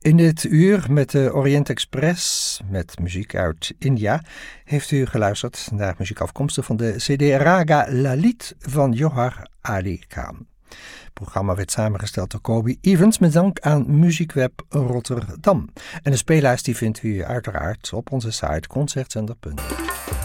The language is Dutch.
In dit uur met de Orient Express, met muziek uit India, heeft u geluisterd naar muziek afkomstig van de CD Raga Lalit van Johar Ali Khan. Het programma werd samengesteld door Kobe Evans met dank aan Muziekweb Rotterdam. En de speellijst die vindt u uiteraard op onze site concertzender.nl.